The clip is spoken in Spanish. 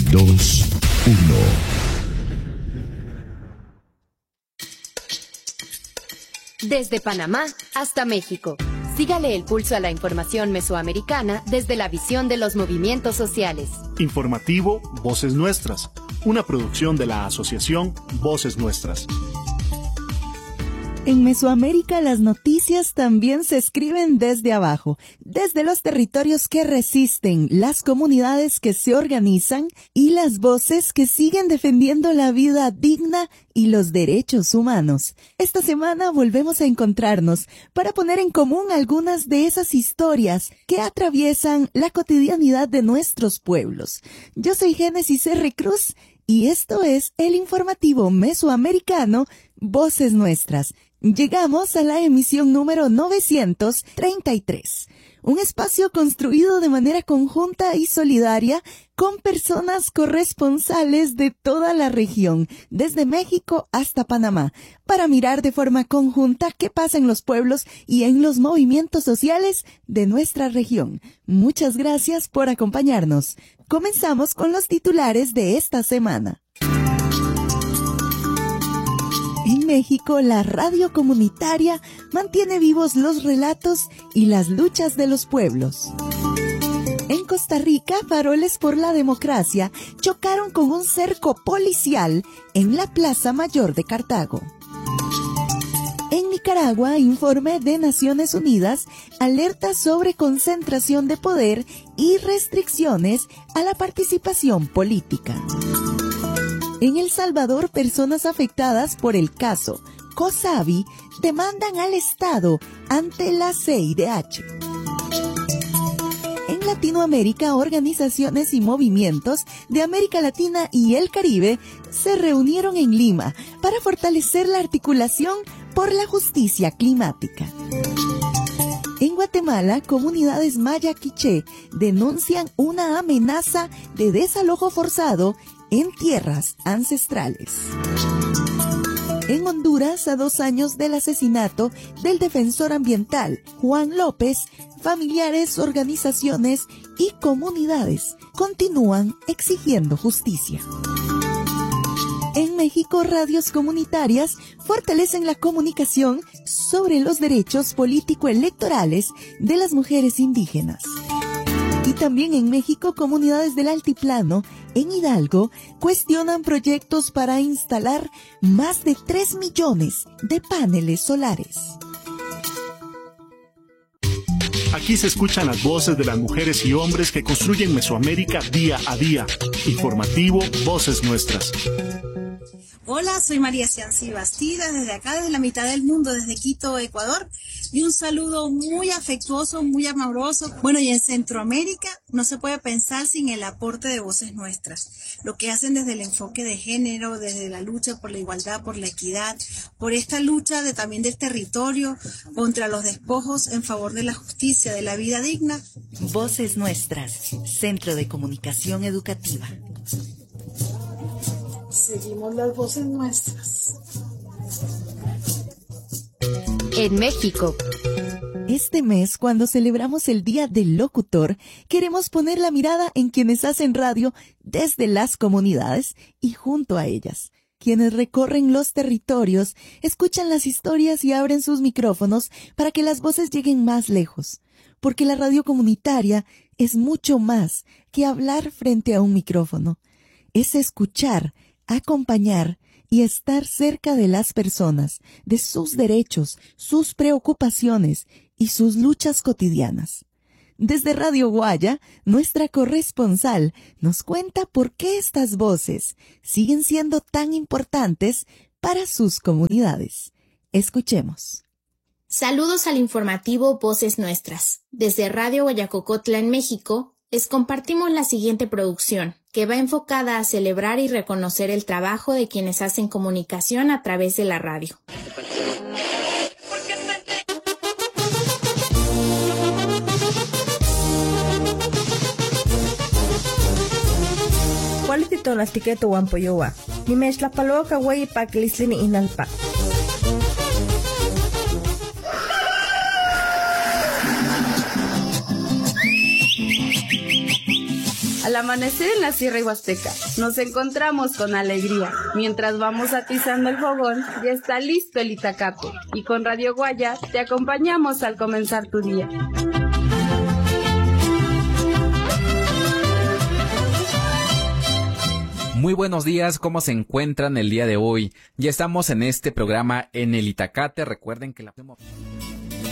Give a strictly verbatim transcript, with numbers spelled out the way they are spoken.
dos, uno. Desde Panamá hasta México. Sígale el pulso a la información mesoamericana desde la visión de los movimientos sociales. Informativo Voces Nuestras, una producción de la Asociación Voces Nuestras. En Mesoamérica las noticias también se escriben desde abajo, desde los territorios que resisten, las comunidades que se organizan y las voces que siguen defendiendo la vida digna y los derechos humanos. Esta semana volvemos a encontrarnos para poner en común algunas de esas historias que atraviesan la cotidianidad de nuestros pueblos. Yo soy Génesis R. Cruz y esto es el informativo mesoamericano Voces Nuestras. Llegamos a la emisión número novecientos treinta y tres, un espacio construido de manera conjunta y solidaria con personas corresponsales de toda la región, desde México hasta Panamá, para mirar de forma conjunta qué pasa en los pueblos y en los movimientos sociales de nuestra región. Muchas gracias por acompañarnos. Comenzamos con los titulares de esta semana. En México, la radio comunitaria mantiene vivos los relatos y las luchas de los pueblos. En Costa Rica, faroles por la democracia chocaron con un cerco policial en la Plaza Mayor de Cartago. En Nicaragua, informe de Naciones Unidas alerta sobre concentración de poder y restricciones a la participación política. En El Salvador, personas afectadas por el caso COSAVI demandan al Estado ante la C I D H. En Latinoamérica, organizaciones y movimientos de América Latina y el Caribe se reunieron en Lima para fortalecer la articulación por la justicia climática. En Guatemala, comunidades maya quiché denuncian una amenaza de desalojo forzado en tierras ancestrales. En Honduras, a dos años del asesinato del defensor ambiental Juan López, familiares, organizaciones y comunidades continúan exigiendo justicia. En México, radios comunitarias fortalecen la comunicación sobre los derechos político-electorales de las mujeres indígenas. Y también en México, comunidades del Altiplano, en Hidalgo, cuestionan proyectos para instalar más de tres millones de paneles solares. Aquí se escuchan las voces de las mujeres y hombres que construyen Mesoamérica día a día. Informativo Voces Nuestras. Hola, soy María Cianci Bastida, desde acá, desde la mitad del mundo, desde Quito, Ecuador, y un saludo muy afectuoso, muy amoroso. Bueno, y en Centroamérica no se puede pensar sin el aporte de Voces Nuestras, lo que hacen desde el enfoque de género, desde la lucha por la igualdad, por la equidad, por esta lucha de también del territorio, contra los despojos, en favor de la justicia, de la vida digna. Voces Nuestras, Centro de Comunicación Educativa. Seguimos las voces nuestras. En México. Este mes, cuando celebramos el Día del Locutor, queremos poner la mirada en quienes hacen radio desde las comunidades y junto a ellas. Quienes recorren los territorios, escuchan las historias y abren sus micrófonos para que las voces lleguen más lejos. Porque la radio comunitaria es mucho más que hablar frente a un micrófono. Es escuchar, acompañar y estar cerca de las personas, de sus derechos, sus preocupaciones y sus luchas cotidianas. Desde Radio Guaya, nuestra corresponsal nos cuenta por qué estas voces siguen siendo tan importantes para sus comunidades. Escuchemos. Saludos al informativo Voces Nuestras. Desde Radio Guayacocotla en México, les compartimos la siguiente producción, que va enfocada a celebrar y reconocer el trabajo de quienes hacen comunicación a través de la radio. Cualitito las tiqueto wampoyowa. Ni mesh la paloca wey pak lislini inalpa. Al amanecer en la Sierra Huasteca, nos encontramos con alegría. Mientras vamos atizando el fogón, ya está listo el itacate. Y con Radio Guaya te acompañamos al comenzar tu día. Muy buenos días, ¿cómo se encuentran el día de hoy? Ya estamos en este programa en el Itacate. Recuerden que la